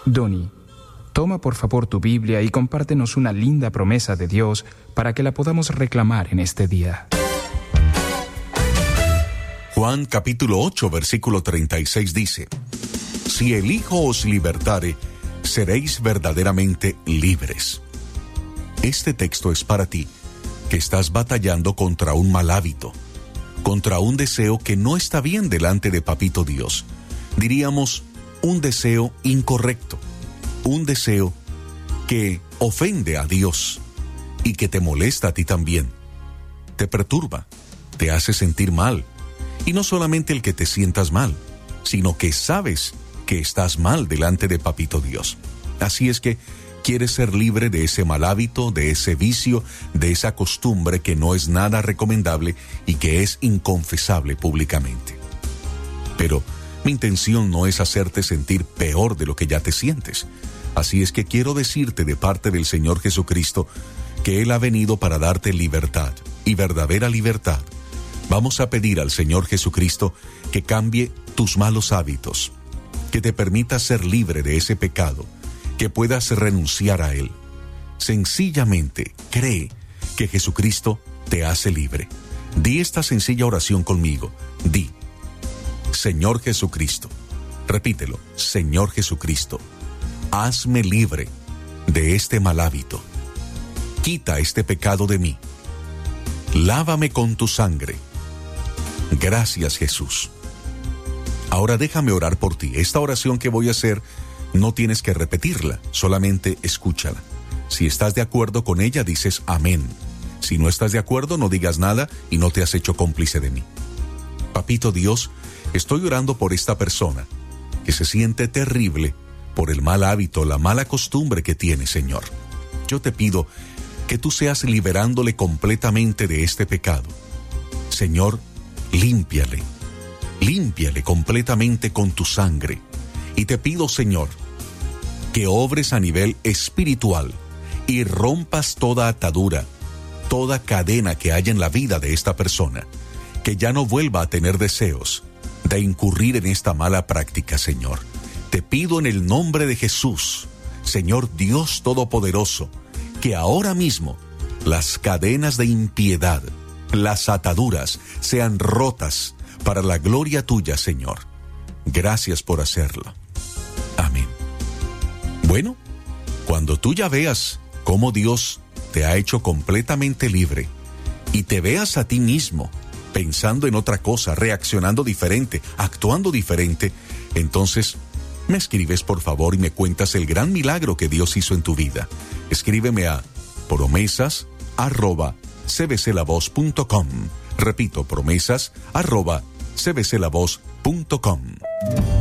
Donnie, toma por favor tu Biblia y compártenos una linda promesa de Dios para que la podamos reclamar en este día. Juan capítulo 8, versículo 36 dice: Si el Hijo os libertare, seréis verdaderamente libres. Este texto es para ti, que estás batallando contra un mal hábito, contra un deseo que no está bien delante de Papito Dios. Diríamos, un deseo incorrecto, un deseo que ofende a Dios y que te molesta a ti también. Te perturba, te hace sentir mal. Y no solamente el que te sientas mal, sino que sabes que estás mal delante de Papito Dios. Así es que quieres ser libre de ese mal hábito, de ese vicio, de esa costumbre que no es nada recomendable y que es inconfesable públicamente. Pero mi intención no es hacerte sentir peor de lo que ya te sientes. Así es que quiero decirte de parte del Señor Jesucristo que Él ha venido para darte libertad y verdadera libertad. Vamos a pedir al Señor Jesucristo que cambie tus malos hábitos, que te permita ser libre de ese pecado, que puedas renunciar a él. Sencillamente cree que Jesucristo te hace libre. Di esta sencilla oración conmigo. Di: Señor Jesucristo. Repítelo: Señor Jesucristo, hazme libre de este mal hábito. Quita este pecado de mí. Lávame con tu sangre. Gracias, Jesús. Ahora déjame orar por ti. Esta oración que voy a hacer no tienes que repetirla, solamente escúchala. Si estás de acuerdo con ella, dices amén. Si no estás de acuerdo, no digas nada y no te has hecho cómplice de mí. Papito Dios, estoy orando por esta persona que se siente terrible por el mal hábito, la mala costumbre que tiene, Señor. Yo te pido que tú seas liberándole completamente de este pecado. Señor, límpiale completamente con tu sangre. Y te pido, Señor, que obres a nivel espiritual y rompas toda atadura, toda cadena que haya en la vida de esta persona, que ya no vuelva a tener deseos de incurrir en esta mala práctica, Señor. Te pido en el nombre de Jesús, Señor Dios Todopoderoso, que ahora mismo las cadenas de impiedad, las ataduras sean rotas para la gloria tuya, Señor. Gracias por hacerlo. Amén. Bueno, cuando tú ya veas cómo Dios te ha hecho completamente libre y te veas a ti mismo pensando en otra cosa, reaccionando diferente, actuando diferente, entonces me escribes por favor y me cuentas el gran milagro que Dios hizo en tu vida. Escríbeme a promesas@cbclavoz.com. Repito, promesas@cbclavoz.com.